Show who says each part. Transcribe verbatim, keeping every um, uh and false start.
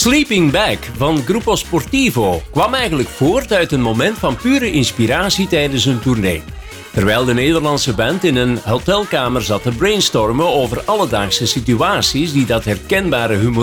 Speaker 1: Sleeping Bag van Gruppo Sportivo kwam eigenlijk voort uit een moment van pure inspiratie tijdens een tournee. Terwijl de Nederlandse band in een hotelkamer zat te brainstormen over alledaagse situaties die dat herkenbare humor